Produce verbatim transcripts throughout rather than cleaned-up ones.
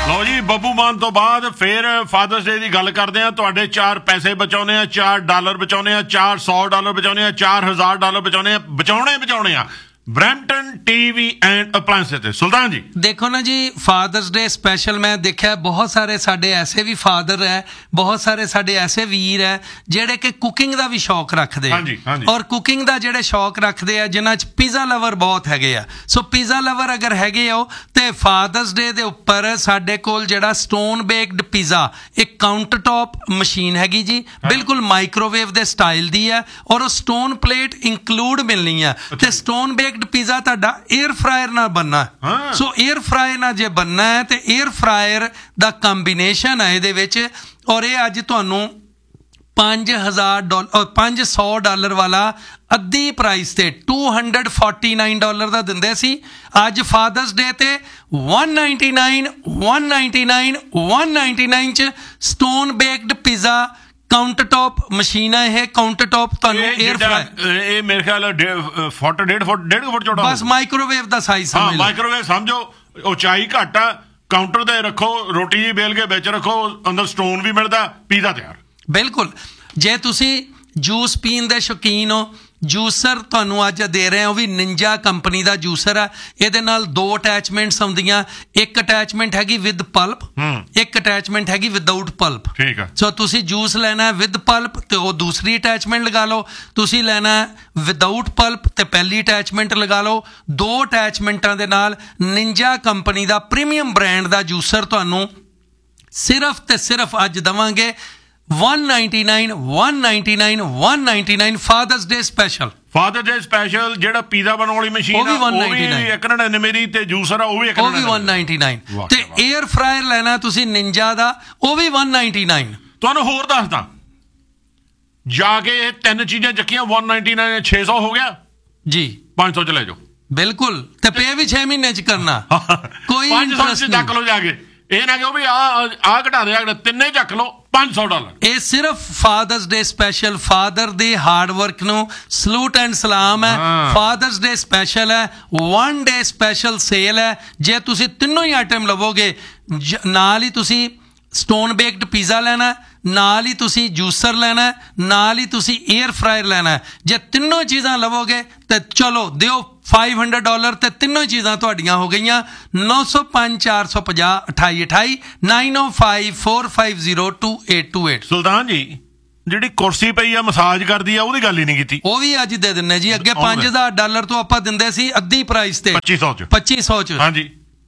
ਲਓ ਜੀ, ਬੱਬੂ ਮਾਨ ਤੋਂ ਬਾਅਦ ਫਿਰ ਫਾਦਰਸ ਡੇ ਦੀ ਗੱਲ ਕਰਦੇ ਆ। ਤੁਹਾਡੇ ਚਾਰ ਪੈਸੇ ਬਚਾਉਣੇ ਆ, ਚਾਰ ਡਾਲਰ ਬਚਾਉਣੇ ਆ, ਚਾਰ ਸੌ ਡਾਲਰ ਬਚਾਉਣੇ ਆ, ਚਾਰ ਹਜ਼ਾਰ ਡਾਲਰ ਬਚਾਉਣੇ ਆ, ਬਚਾਉਣੇ ਬਚਾਉਣੇ ਆ ਬਰੈਂਪਟਨ ਟੀਵੀ ਐਂਡ ਅਪਲਾਇੰਸਸ ਤੇ। ਸੁਲਤਾਨ ਜੀ ਦੇਖੋ ਨਾ ਜੀ, ਫਾਦਰਸ ਡੇ ਸਪੈਸ਼ਲ ਮੈਂ ਦੇਖਿਆ ਬਹੁਤ ਸਾਰੇ ਸਾਡੇ ਐਸੇ ਵੀ ਫਾਦਰ ਹੈ, ਬਹੁਤ ਸਾਰੇ ਸਾਡੇ ਐਸੇ ਵੀਰ ਹੈ ਜਿਹੜੇ ਕਿ ਕੁਕਿੰਗ ਦਾ ਵੀ ਸ਼ੌਕ ਰੱਖਦੇ ਆ, ਔਰ ਕੁਕਿੰਗ ਦਾ ਜਿਹੜੇ ਸ਼ੌਕ ਰੱਖਦੇ ਆ ਜਿਨ੍ਹਾਂ 'ਚ ਪੀਜ਼ਾ ਲਵਰ ਬਹੁਤ ਹੈਗੇ ਆ। ਸੋ ਪੀਜ਼ਾ ਲਵਰ ਅਗਰ ਹੈਗੇ ਹੋ ਤੇ ਫਾਦਰਸ ਡੇ ਦੇ ਉੱਪਰ ਸਾਡੇ ਕੋਲ ਜਿਹੜਾ ਸਟੋਨ ਬੇਕਡ ਪੀਜ਼ਾ, ਇੱਕ ਕਾਊਂਟਰ ਟੌਪ ਮਸ਼ੀਨ ਹੈਗੀ ਜੀ, ਬਿਲਕੁਲ ਮਾਈਕ੍ਰੋਵੇਵ ਦੇ ਸਟਾਈਲ ਦੀ ਹੈ, ਔਰ ਉਹ ਸਟੋਨ ਪਲੇਟ ਇੰਕਲੂਡ ਮਿਲਣੀ ਹੈ। ਤੇ ਸਟੋਨ ਬੇਕਡ ਪੀਜ਼ਾ ਤੁਹਾਡਾ 에ਅਰ ਫਰਾਇਰ ਨਾਲ ਬਣਨਾ। ਸੋ 에ਅਰ ਫਰਾਇਰ ਨਾਲ ਜੇ ਬਣਨਾ ਹੈ ਤੇ 에ਅਰ ਫਰਾਇਰ ਦਾ ਕੰਬੀਨੇਸ਼ਨ ਹੈ ਇਹਦੇ ਵਿੱਚ, ਔਰ ਇਹ ਅੱਜ ਤੁਹਾਨੂੰ ਪੰਜ ਹਜ਼ਾਰ ਡਾਲਰ ਪੰਜ ਸੌ ਡਾਲਰ ਵਾਲਾ ਅੱਧੀ ਪ੍ਰਾਈਸ ਤੇ two hundred forty nine dollar ਦਾ ਦਿੰਦੇ ਸੀ। ਅੱਜ ਫਾਦਰਸ ਡੇ ਤੇ one ninety nine one ninety nine one ninety nine ਚ stone baked pizza counter top machine ਹੈ। ਇਹ ਕਾਊਂਟਰ ਟੌਪ ਤੁਹਾਨੂੰ 에ਅਰ ਫਰਾਇਰ, ਇਹ ਮੇਰੇ ਖਿਆਲ ਫੁੱਟ ਡੇਢ ਫੁੱਟ ਡੇਢ ਫੁੱਟ ਚੌੜਾ, ਬਸ ਮਾਈਕ੍ਰੋਵੇਵ ਦਾ ਸਾਈਜ਼ ਸਮਝ ਲਓ। ਮਾਈਕ੍ਰੋਵੇਵ ਸਮਝੋ, ਉਚਾਈ ਘੱਟ ਆ, ਕਾਊਂਟਰ ਤੇ ਰੱਖੋ, ਰੋਟੀ ਜੀ ਬੇਲ ਕੇ ਵਿੱਚ ਰੱਖੋ, ਅੰਦਰ ਸਟੋਨ ਵੀ ਮਿਲਦਾ, ਪੀਜ਼ਾ ਤਿਆਰ। ਬਿਲਕੁਲ। ਜੇ ਤੁਸੀਂ ਜੂਸ ਪੀਣ ਦੇ ਸ਼ੌਕੀਨ ਹੋ, ਜੂਸਰ ਤੁਹਾਨੂੰ ਅੱਜ ਦੇ ਰਹੇ ਉਹ ਵੀ ਨਿੰਜਾ ਕੰਪਨੀ ਦਾ ਜੂਸਰ ਹੈ। ਇਹਦੇ ਨਾਲ ਦੋ ਅਟੈਚਮੈਂਟਸ ਆਉਂਦੀਆਂ, ਇੱਕ ਅਟੈਚਮੈਂਟ ਹੈਗੀ ਵਿਦ ਪਲਪ, ਇੱਕ ਅਟੈਚਮੈਂਟ ਹੈਗੀ ਵਿਦਆਊਟ ਪਲਪ। ਠੀਕ ਹੈ। ਸੋ ਤੁਸੀਂ ਜੂਸ ਲੈਣਾ ਵਿਦ ਪਲਪ ਤੇ ਉਹ ਦੂਸਰੀ ਅਟੈਚਮੈਂਟ ਲਗਾ ਲਓ, ਤੁਸੀਂ ਲੈਣਾ ਵਿਦਆਊਟ ਪਲਪ ਤੇ ਪਹਿਲੀ ਅਟੈਚਮੈਂਟ ਲਗਾ ਲਓ। ਦੋ ਅਟੈਚਮੈਂਟਾਂ ਦੇ ਨਾਲ ਨਿੰਜਾ ਕੰਪਨੀ ਦਾ ਪ੍ਰੀਮੀਅਮ ਬ੍ਰਾਂਡ ਦਾ ਜੂਸਰ ਤੁਹਾਨੂੰ ਸਿਰਫ ਤੇ ਸਿਰਫ ਅੱਜ ਦੇਵਾਂਗੇ one ninety-nine one ninety-nine one ninety-nine fathers ਡੇ ਸਪੈਸ਼ਲ। ਫਾਦਰ ਡੇ ਸਪੈਸ਼ਲ ਜਿਹੜਾ ਪੀਜ਼ਾ ਬਣਾਉਣ ਵਾਲੀ ਮਸ਼ੀਨ ਆ ਉਹ ਵੀ ਇੱਕ ਨੜਿਨਵੇਂ ਤੇ ਜੂਸਰ ਆ ਉਹ ਵੀ ਇੱਕ ਉਹ ਵੀ one ninety-nine ਤੇ 에ਅਰ ਫਰਾਇਰ ਲੈਣਾ ਤੁਸੀਂ ਨਿੰਜਾ ਦਾ, ਉਹ ਵੀ one ninety-nine। ਤੁਹਾਨੂੰ ਹੋਰ ਦੱਸਦਾ, ਜਾ ਕੇ ਇਹ ਤਿੰਨ ਚੀਜ਼ਾਂ ਚੱਕੀਆਂ one ninety-nine ਛੇ ਸੌ ਹੋ ਗਿਆ ਜੀ, ਪੰਜ ਸੌ ਚ ਲੈ ਜਾਓ। ਬਿਲਕੁਲ। ਤੇ ਪੇ ਵੀ ਛੇ ਮਹੀਨੇ ਚ ਕਰਨਾ, ਕੋਈ ਇੰਟਰਸਟ ਨਹੀਂ। ਚੱਕ ਲਓ ਜਾ ਕੇ, ਇਹ ਨਾ ਕਿ ਵੀ ਆ ਆ ਘਟਾ ਦੇ, ਤਿੰਨੇ ਚੱਕ ਲਓ ਪੰਜ ਸੌ ਡਾਲਰ। ਇਹ ਸਿਰਫ ਫਾਦਰਸ ਡੇ ਸਪੈਸ਼ਲ, ਫਾਦਰ ਦੇ ਹਾਰਡ ਵਰਕ ਨੂੰ ਸਲੂਟ ਐਂਡ ਸਲਾਮ ਹੈ। ਫਾਦਰਸ ਡੇ ਸਪੈਸ਼ਲ ਹੈ, ਵਨ ਡੇ ਸਪੈਸ਼ਲ ਸੇਲ ਹੈ। ਜੇ ਤੁਸੀਂ ਤਿੰਨੋਂ ਹੀ ਆਈਟਮ ਲਵੋਗੇ, ਨਾਲ ਹੀ ਤੁਸੀਂ ਸਟੋਨ ਬੇਕਡ ਪੀਜ਼ਾ ਲੈਣਾ, ਨਾਲ ਹੀ ਤੁਸੀਂ ਜੂਸਰ ਲੈਣਾ, ਨਾਲ ਹੀ ਤੁਸੀਂ 에ਅਰ ਫਰਾਇਰ ਲੈਣਾ। ਜੇ ਤਿੰਨੋਂ ਚੀਜ਼ਾਂ ਲਵੋਗੇ ਤੇ ਚਲੋ ਦਿਓ five hundred ਡਾਲਰ ਤੇ ਤਿੰਨੋਂ ਚੀਜ਼ਾਂ ਤੁਹਾਡੀਆਂ ਹੋ ਗਈਆਂ। ਨੌ ਸੌ ਪੰਜ ਚਾਰ ਸੌ ਪੰਜਾਹ ਅਠਾਈ ਅਠਾਈ nine oh five four five zero two eight two eight। ਸੁਲਤਾਨ ਜੀ, ਜਿਹੜੀ ਕੁਰਸੀ ਪਈ ਆ ਮਸਾਜ ਕਰਦੀ ਆ ਉਹਦੀ ਗੱਲ ਹੀ ਨਹੀਂ ਕੀਤੀ, ਉਹ ਵੀ ਅੱਜ ਦੇ ਦਿੰਨੇ ਜੀ। ਅੱਗੇ ਪੰਜ ਹਜ਼ਾਰ ਡਾਲਰ ਤੋਂ ਆਪਾਂ ਦਿੰਦੇ ਸੀ ਅੱਧੀ ਪ੍ਰਾਈਸ ਤੇ ਪੱਚੀ ਸੌ ਚ ਪੱਚੀ ਸੌ ਚ ਹਾਂਜੀ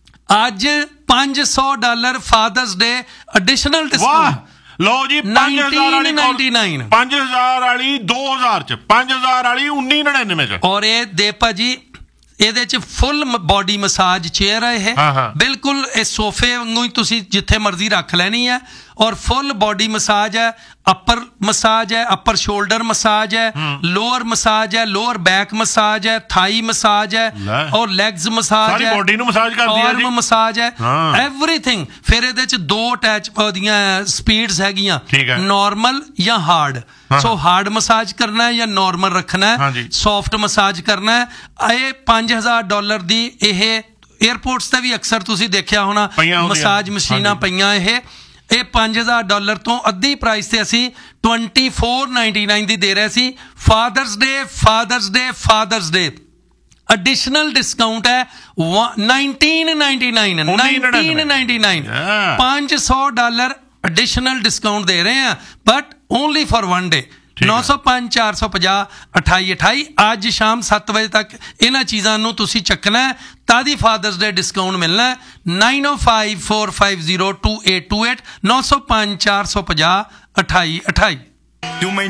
ਅੱਜ ਪੰਜ ਸੌ ਡਾਲਰ ਫਾਦਰਸ ਡੇ ਐਡੀਸ਼ਨਲ ਡਿਸਕਾਊਂਟ। ਲਓ ਜੀ, ਪੰਜ ਹਜ਼ਾਰ ਵਾਲੀ ਪੰਜ ਹਜ਼ਾਰ ਵਾਲੀ ਦੋ ਹਜ਼ਾਰ ਚ, ਪੰਜ ਹਜ਼ਾਰ ਵਾਲੀ ਉੱਨੀ ਨੜਿਨਵੇਂ ਚ। ਔਰ ਇਹ ਦੇ ਭਾਜੀ ਇਹਦੇ ਚ ਫੁੱਲ ਬੋਡੀ ਮਸਾਜ ਚੇਅਰ ਹੈ, ਇਹ ਬਿਲਕੁਲ ਇਹ ਸੋਫੇ ਵਾਂਗੂ ਹੀ ਤੁਸੀਂ ਜਿੱਥੇ ਮਰਜ਼ੀ ਰੱਖ ਲੈਣੀ ਹੈ। ਔਰ ਫੁੱਲ ਬੋਡੀ ਮਸਾਜ ਹੈ, ਅਪਰ ਮਸਾਜ ਹੈ, ਅਪਰ ਸ਼ੋਲਡਰ ਮਸਾਜ ਹੈ, ਲੋਅਰ ਮਸਾਜ ਹੈ, ਲੋਅਰ ਬੈਕ ਮਸਾਜ ਹੈ, ਥਾਈ ਮਸਾਜ ਹੈ, ਔਰ ਲੈਗਸ ਮਸਾਜ ਹੈ, ਬੋਡੀ ਨੂੰ ਮਸਾਜ ਕਰਦੀ ਹੈ, ਆਰਮ ਮਸਾਜ ਹੈ, ਐਵਰੀਥਿੰਗ। ਫਿਰ ਇਹਦੇ ਚ ਦੋ ਅਟੈਚ ਉਹਦੀਆਂ ਸਪੀਡਸ ਹੈਗੀਆਂ, ਨਾਰਮਲ ਜਾਂ ਹਾਰਡ। ਸੋ ਹਾਰਡ ਮਸਾਜ ਕਰਨਾ ਹੈ ਜਾਂ ਨਾਰਮਲ ਰੱਖਣਾ ਹੈ, ਸੌਫਟ ਮਸਾਜ ਕਰਨਾ ਹੈ। ਇਹ ਪੰਜ ਹਜ਼ਾਰ ਡਾਲਰ ਦੀ ਇਹ ਏਅਰਪੋਰਟਸ ਤੇ ਵੀ ਅਕਸਰ ਤੁਸੀਂ ਦੇਖਿਆ ਹੋਣਾ ਮਸਾਜ ਮਸ਼ੀਨਾਂ ਪਈਆਂ। ਇਹ ਇਹ ਪੰਜ ਹਜ਼ਾਰ ਡਾਲਰ ਤੋਂ ਅੱਧੀ ਪ੍ਰਾਈਸ ਤੇ ਅਸੀਂ ਟਵੈਂਟੀ ਫੋਰ ਨਾਈਨਟੀ ਨਾਈਨ ਦੀ ਦੇ ਰਹੇ ਸੀ। ਫਾਦਰਸ ਡੇ ਫਾਦਰਸ ਡੇ ਫਾਦਰਸ ਡੇ ਐਡੀਸ਼ਨਲ ਡਿਸਕਾਊਂਟ ਹੈ nineteen ninety nine nineteen ninety nine ਪੰਜ ਸੌ ਡਾਲਰ ਐਡੀਸ਼ਨਲ ਡਿਸਕਾਊਂਟ ਦੇ ਰਹੇ ਹਾਂ, but only for one day. ਨੌ ਸੌ ਪੰਜ ਚਾਰ ਸੌ ਪੰਜਾਹ ਅਠਾਈ ਅਠਾਈ ਅੱਜ ਸ਼ਾਮ ਸੱਤ ਵਜੇ ਤੱਕ ਇਹਨਾਂ ਚੀਜ਼ਾਂ ਨੂੰ ਤੁਸੀਂ ਚੱਕਣਾ, ਤਾਂ ਦੀ ਫਾਦਰਸ ਡੇ ਡਿਸਕਾਊਂਟ ਮਿਲਣਾ। nine oh five four five zero two eight two eight ਨੌ ਸੌ ਪੰਜ ਚਾਰ ਸੌ ਪੰਜਾਹ ਅਠਾਈ ਅਠਾਈ।